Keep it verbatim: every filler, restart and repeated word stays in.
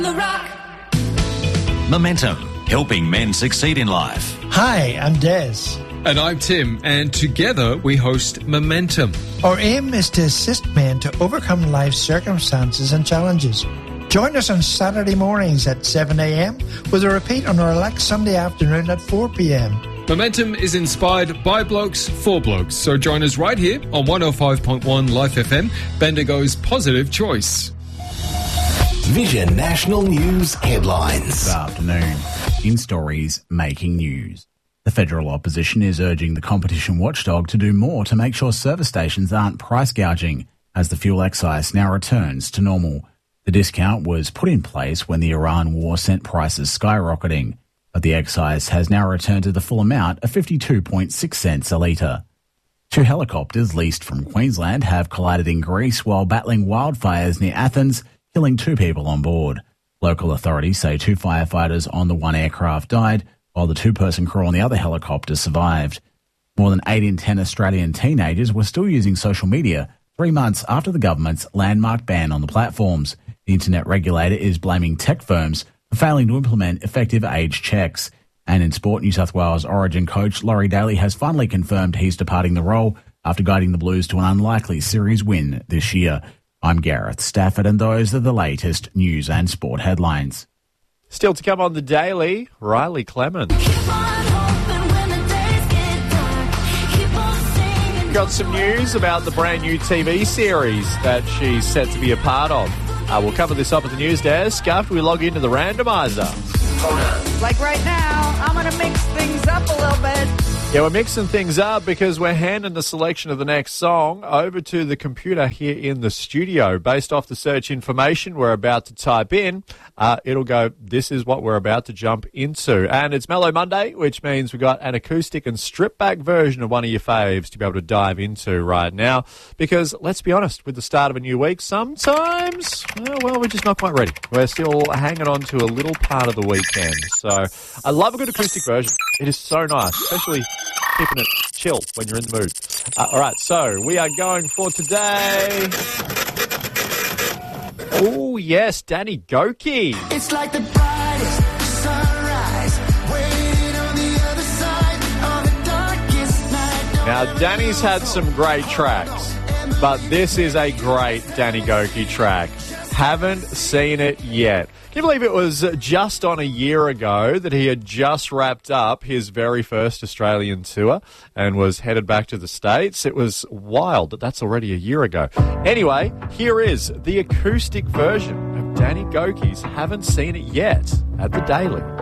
The Rock. Momentum, helping men succeed in life. Hi, I'm Des. And I'm Tim, and together we host Momentum. Our aim is to assist men to overcome life's circumstances and challenges. Join us on Saturday mornings at seven a.m. with a repeat on our relaxed Sunday afternoon at four p.m. Momentum is inspired by blokes for blokes, so join us right here on one oh five point one Life F M, Bendigo's positive choice. Vision National News headlines. Good afternoon. In stories making news. The federal opposition is urging the competition watchdog to do more to make sure service stations aren't price gouging as the fuel excise now returns to normal. The discount was put in place when the Iran war sent prices skyrocketing, but the excise has now returned to the full amount of fifty-two point six cents a litre. Two helicopters leased from Queensland have collided in Greece while battling wildfires near Athens, killing two people on board. Local authorities say two firefighters on the one aircraft died, while the two-person crew on the other helicopter survived. More than eight in ten Australian teenagers were still using social media three months after the government's landmark ban on the platforms. The internet regulator is blaming tech firms for failing to implement effective age checks. And in sport, New South Wales Origin coach Laurie Daly has finally confirmed he's departing the role after guiding the Blues to an unlikely series win this year. I'm Gareth Stafford, and those are the latest news and sport headlines. Still to come on the Daily, Riley Clemens. Got some news about the brand new T V series that she's set to be a part of. Uh, we'll cover this up at the news desk after we log into the randomizer. Like right now, I'm going to mix things up a little bit. Yeah, we're mixing things up because we're handing the selection of the next song over to the computer here in the studio. Based off the search information we're about to type in, uh, it'll go, this is what we're about to jump into. And it's Mellow Monday, which means we've got an acoustic and stripped-back version of one of your faves to be able to dive into right now. Because, let's be honest, with the start of a new week, sometimes, well, well we're just not quite ready. We're still hanging on to a little part of the weekend. So, I love a good acoustic version. It is so nice, especially keeping it chill when you're in the mood. Uh, all right, so we are going for today. Oh, yes, Danny Gokey. It's like the brightest sunrise, waiting on the other side on the darkest night. Now, Danny's had some great tracks, but this is a great Danny Gokey track. Haven't seen it yet. Can you believe it was just on a year ago that he had just wrapped up his very first Australian tour and was headed back to the States? It was wild that that's already a year ago. Anyway, here is the acoustic version of Danny Gokey's Haven't Seen It Yet at the Daily.